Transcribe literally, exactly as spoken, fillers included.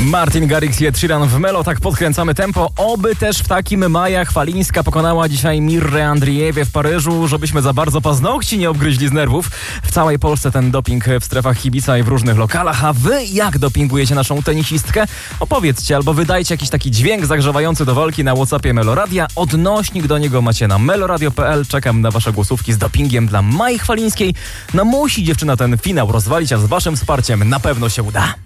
Martin Garrix i Ed Sheeran w Melo, tak podkręcamy tempo. Oby też w takim Maja Chwalińska pokonała dzisiaj Mirrę Andrijewie w Paryżu, żebyśmy za bardzo paznokci nie obgryźli z nerwów. W całej Polsce ten doping w strefach kibica i w różnych lokalach. A wy jak dopingujecie naszą tenisistkę? Opowiedzcie albo wydajcie jakiś taki dźwięk zagrzewający do walki na WhatsAppie Meloradia. Odnośnik do niego macie na meloradio kropka p l. Czekam na wasze głosówki z dopingiem dla Mai Chwalińskiej. No musi dziewczyna ten finał rozwalić, a z waszym wsparciem na pewno się uda.